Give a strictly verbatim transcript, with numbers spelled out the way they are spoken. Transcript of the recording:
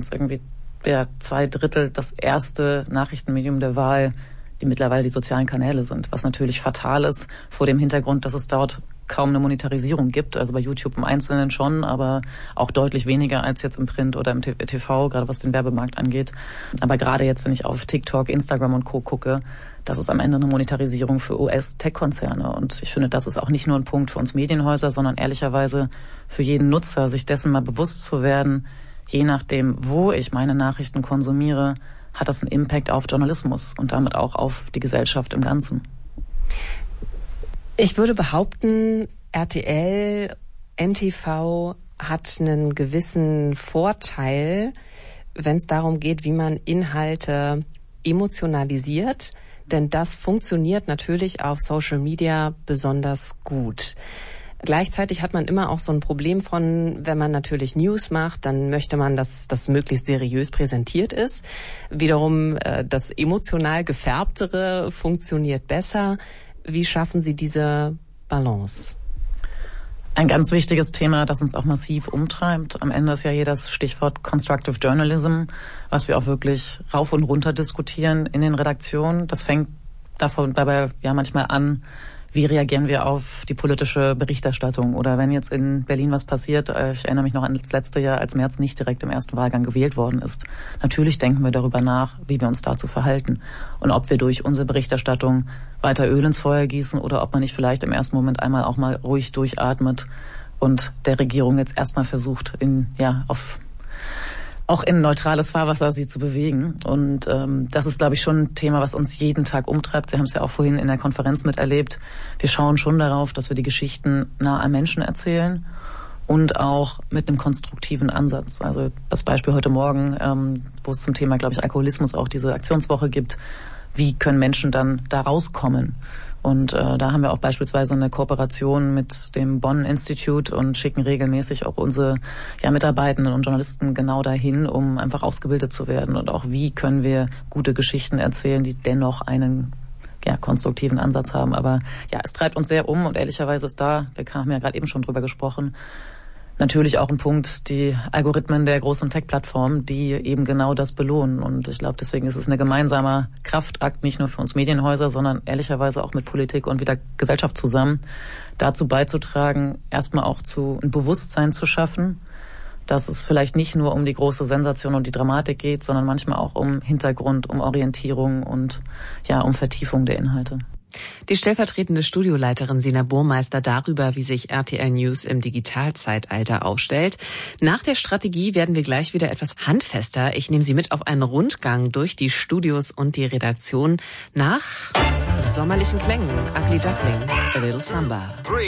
uns irgendwie ja, zwei Drittel das erste Nachrichtenmedium der Wahl, die mittlerweile die sozialen Kanäle sind, was natürlich fatal ist vor dem Hintergrund, dass es dort kaum eine Monetarisierung gibt, also bei YouTube im Einzelnen schon, aber auch deutlich weniger als jetzt im Print oder im T V, gerade was den Werbemarkt angeht. Aber gerade jetzt, wenn ich auf TikTok, Instagram und Co. gucke, das ist am Ende eine Monetarisierung für U S-Tech-Konzerne. Und ich finde, das ist auch nicht nur ein Punkt für uns Medienhäuser, sondern ehrlicherweise für jeden Nutzer, sich dessen mal bewusst zu werden, je nachdem, wo ich meine Nachrichten konsumiere, hat das einen Impact auf Journalismus und damit auch auf die Gesellschaft im Ganzen. Ich würde behaupten, R T L, N T V hat einen gewissen Vorteil, wenn es darum geht, wie man Inhalte emotionalisiert. Denn das funktioniert natürlich auf Social Media besonders gut. Gleichzeitig hat man immer auch so ein Problem von, wenn man natürlich News macht, dann möchte man, dass das möglichst seriös präsentiert ist. Wiederum das emotional gefärbtere funktioniert besser. Wie schaffen Sie diese Balance? Ein ganz wichtiges Thema, das uns auch massiv umtreibt. Am Ende ist ja hier das Stichwort Constructive Journalism, was wir auch wirklich rauf und runter diskutieren in den Redaktionen. Das fängt davon dabei ja manchmal an, wie reagieren wir auf die politische Berichterstattung? Oder wenn jetzt in Berlin was passiert, ich erinnere mich noch an das letzte Jahr, als Merz nicht direkt im ersten Wahlgang gewählt worden ist. Natürlich denken wir darüber nach, wie wir uns dazu verhalten. Und ob wir durch unsere Berichterstattung weiter Öl ins Feuer gießen oder ob man nicht vielleicht im ersten Moment einmal auch mal ruhig durchatmet und der Regierung jetzt erstmal versucht, in ja auf auch in neutrales Fahrwasser sie zu bewegen. Und ähm, das ist, glaube ich, schon ein Thema, was uns jeden Tag umtreibt. Sie haben es ja auch vorhin in der Konferenz miterlebt. Wir schauen schon darauf, dass wir die Geschichten nah am Menschen erzählen und auch mit einem konstruktiven Ansatz. Also das Beispiel heute Morgen, ähm, wo es zum Thema, glaube ich, Alkoholismus auch diese Aktionswoche gibt. Wie können Menschen dann da rauskommen? Und äh, da haben wir auch beispielsweise eine Kooperation mit dem Bonn Institute und schicken regelmäßig auch unsere ja, Mitarbeitenden und Journalisten genau dahin, um einfach ausgebildet zu werden. Und auch wie können wir gute Geschichten erzählen, die dennoch einen ja, konstruktiven Ansatz haben. Aber ja, es treibt uns sehr um und ehrlicherweise ist da, wir haben ja gerade eben schon drüber gesprochen, natürlich auch ein Punkt, die Algorithmen der großen Tech-Plattformen, die eben genau das belohnen. Und ich glaube, deswegen ist es ein gemeinsamer Kraftakt, nicht nur für uns Medienhäuser, sondern ehrlicherweise auch mit Politik und wieder Gesellschaft zusammen, dazu beizutragen, erstmal auch zu ein Bewusstsein zu schaffen, dass es vielleicht nicht nur um die große Sensation und die Dramatik geht, sondern manchmal auch um Hintergrund, um Orientierung und ja, um Vertiefung der Inhalte. Die stellvertretende Studioleiterin Sina Burmeister darüber, wie sich R T L News im Digitalzeitalter aufstellt. Nach der Strategie werden wir gleich wieder etwas handfester. Ich nehme Sie mit auf einen Rundgang durch die Studios und die Redaktion nach sommerlichen Klängen. Ugly Duckling, A Little Samba.